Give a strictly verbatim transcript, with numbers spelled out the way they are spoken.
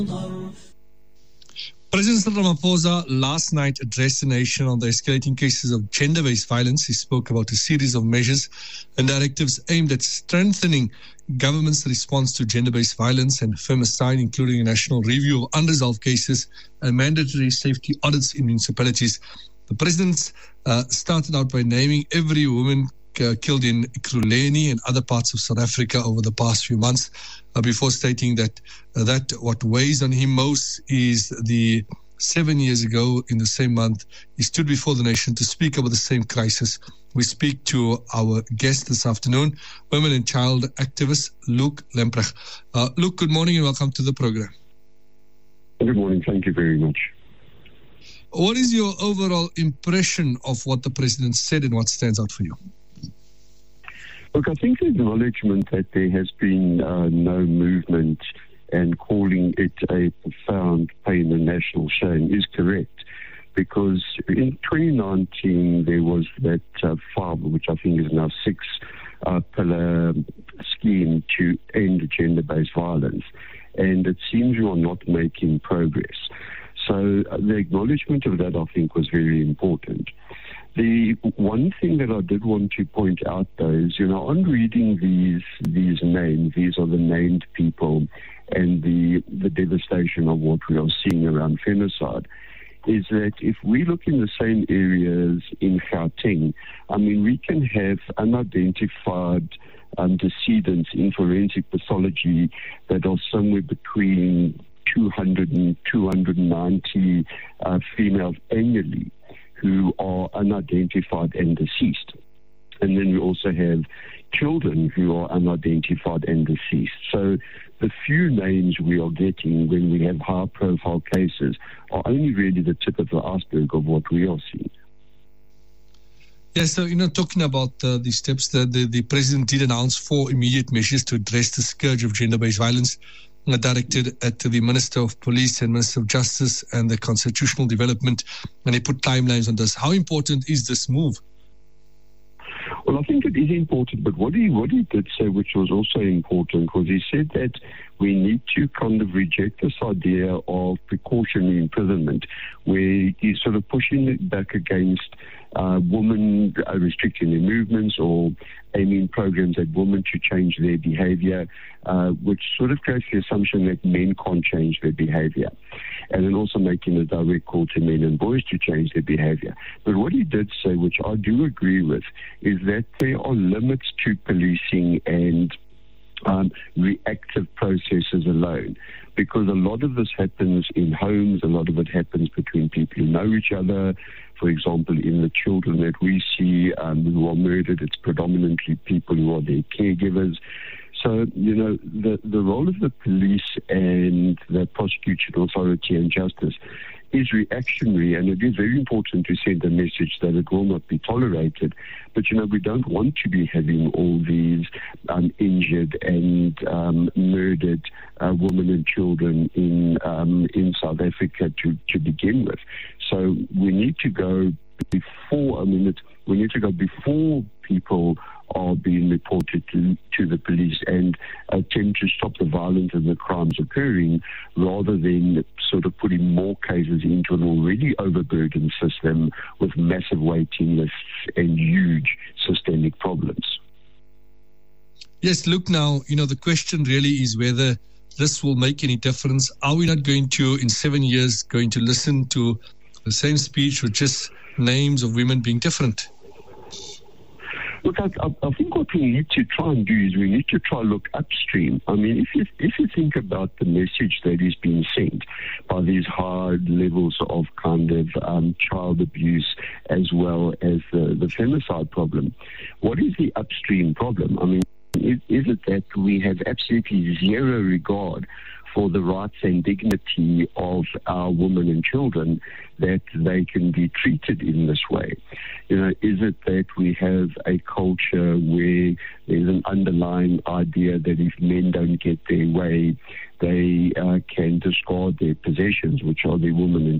President Ramaphosa last night addressed the nation on the escalating cases of gender-based violence. He spoke about a series of measures and directives aimed at strengthening government's response to gender-based violence and femicide, including a national review of unresolved cases and mandatory safety audits in municipalities. The president uh, started out by naming every woman uh, killed in Ekurhuleni and other parts of South Africa over the past few months, uh, before stating that uh, that what weighs on him most is the seven years ago in the same month he stood before the nation to speak about the same crisis. We speak to our guest this afternoon, women and child activist Luke Lamprecht. Uh, Luke, good morning and welcome to the program. Good morning. Thank you very much. What is your overall impression of what the president said and what stands out for you? Look, I think the acknowledgement that there has been uh, no movement and calling it a profound pain and national shame is correct, because in twenty nineteen there was that uh, five, which I think is now six uh, pillar scheme to end gender-based violence, and it seems you are not making progress. So uh, the acknowledgement of that, I think, was very important. The one thing that I did want to point out, though, is, you know, on reading these these names, these are the named people, and the the devastation of what we are seeing around femicide, is that if we look in the same areas in Gauteng, I mean, we can have unidentified um, decedents in forensic pathology that are somewhere between two hundred and two hundred ninety uh, females annually who are unidentified and deceased. And then we also have children who are unidentified and deceased. So the few names we are getting when we have high-profile cases are only really the tip of the iceberg of what we are seeing. Yeah, so, you know, talking about uh, the steps, that the, the president did announce four immediate measures to address the scourge of gender-based violence, uh, directed at the Minister of Police and Minister of Justice and the Constitutional Development, and they put timelines on this. How important is this move? Well, I think it is important, but what he what he did say, which was also important, was he said that we need to kind of reject this idea of precautionary imprisonment, where he's sort of pushing it back against uh, women uh, restricting their movements or aiming programs at women to change their behavior, uh, which sort of creates the assumption that men can't change their behavior. And then also making a direct call to men and boys to change their behavior. But what he did say, which I do agree with, is that there are limits to policing and um, reactive processes alone. Because a lot of this happens in homes, a lot of it happens between people who know each other. For example, in the children that we see um, who are murdered, it's predominantly people who are their caregivers. So, you know, the, the role of the police and the prosecution authority and justice is reactionary, and it is very important to send a message that it will not be tolerated. But, you know, we don't want to be having all these um, injured and um, murdered uh, women and children in um, in South Africa to, to begin with. So we need to go before, I mean, it, we need to go before people are being reported to, to the police and attempt to stop the violence and the crimes occurring, rather than sort of putting more cases into an already overburdened system with massive waiting lists and huge systemic problems. Yes, look, now, you know, the question really is whether this will make any difference. Are we not going to, in seven years, going to listen to the same speech with just names of women being different? Look, I, I think what we need to try and do is we need to try and look upstream. I mean, if you, if you think about the message that is being sent by these high levels of kind of um, child abuse as well as the, the femicide problem, what is the upstream problem? I mean, is, is it that we have absolutely zero regard for the rights and dignity of our women and children, that they can be treated in this way? You know, is it that we have a culture where there's an underlying idea that if men don't get their way, they uh, can discard their possessions, which are their women and